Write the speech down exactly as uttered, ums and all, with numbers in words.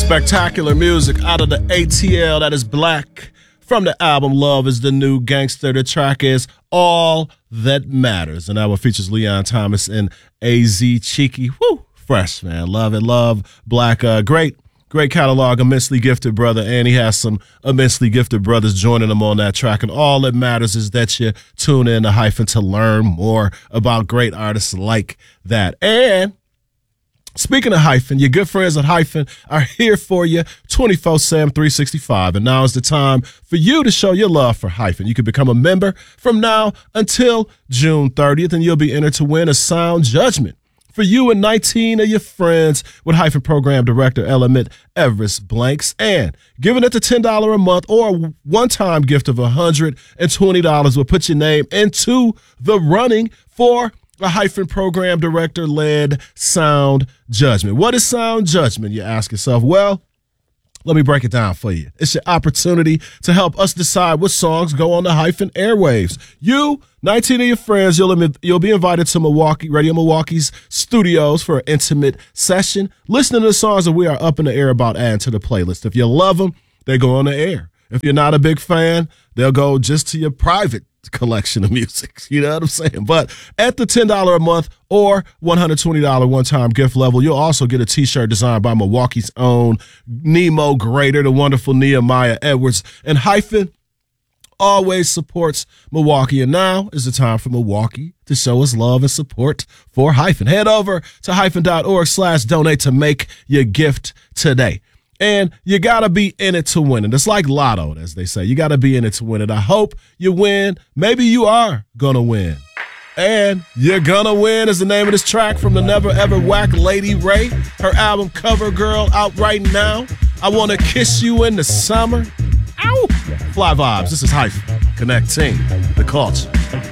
Spectacular music out of the A T L, that is Black. From the album Love is the New Gangster. The track is All That Matters. And album features Leon Thomas and A Z Cheeky. Woo! Fresh, man. Love it. Love Black. Uh, great, great catalog. Immensely gifted brother. And he has some immensely gifted brothers joining him on that track. And all that matters is that you tune in to Hyphen to learn more about great artists like that. And speaking of Hyphen, your good friends at Hyphen are here for you twenty-four seven, three sixty-five. And now is the time for you to show your love for Hyphen. You can become a member from now until June thirtieth, and you'll be entered to win a sound judgment for you and nineteen of your friends with Hyphen Program Director Element Everest Blanks. And giving it to ten dollars a month or a one-time gift of one hundred twenty dollars will put your name into the running for a Hyphen Program Director-led sound judgment. What is sound judgment, you ask yourself? Well, let me break it down for you. It's your opportunity to help us decide what songs go on the Hyphen airwaves. You, nineteen of your friends, you'll, you'll be invited to Milwaukee, Radio Milwaukee's studios for an intimate session, listening to the songs that we are up in the air about adding to the playlist. If you love them, they go on the air. If you're not a big fan, they'll go just to your private collection of music. You know what I'm saying? But at the ten dollars a month or one hundred twenty dollars one-time gift level, you'll also get a t-shirt designed by Milwaukee's own Nemo Grader, the wonderful Nehemiah Edwards. And Hyphen always supports Milwaukee. And now is the time for Milwaukee to show us love and support for Hyphen. Head over to hyphen.org slash donate to make your gift today. And you got to be in it to win it. It's like lotto, as they say. You got to be in it to win it. I hope you win. Maybe you are going to win. And You're Gonna Win is the name of this track from the Never Ever Whack Lady Ray. Her album Cover Girl out right now. I Want to Kiss You in the Summer. Ow! Fly Vibes. This is Hyphen, connecting the culture.